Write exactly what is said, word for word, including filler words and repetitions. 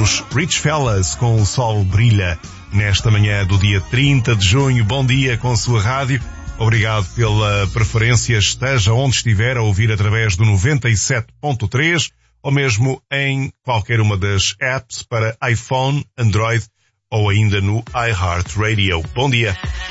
os Rich Fellas com O Sol Brilha nesta manhã do dia trinta de junho. Bom dia com a sua rádio. Obrigado pela preferência, esteja onde estiver a ouvir através do noventa e sete ponto três ou mesmo em qualquer uma das apps para iPhone, Android ou ainda no iHeartRadio. Bom dia.